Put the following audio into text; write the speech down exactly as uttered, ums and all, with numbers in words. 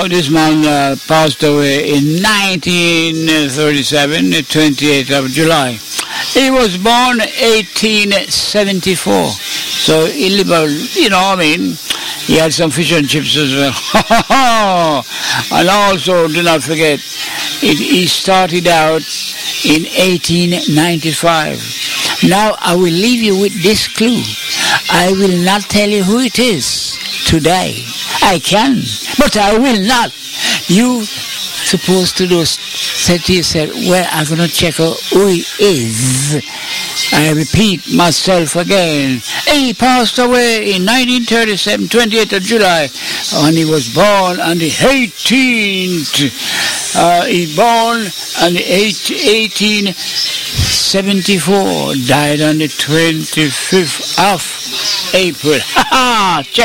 know, this man uh, passed away in nineteen thirty-seven, the twenty-eighth of July. He was born eighteen seventy-four. So he lived, you know, I mean, he had some fish and chips as well. And also, do not forget, it, he started out in eighteen ninety-five. Now, I will leave you with this clue. I will not tell you who it is today. I can, but I will not. You supposed to do, said to yourself, well, I'm going to check out who he is. I repeat myself again. He passed away in nineteen thirty-seven, twenty-eighth of July, and he was born on the eighteenth. Uh, he born on the eighteen seventy-four, died on the twenty-fifth of April. Ha ha!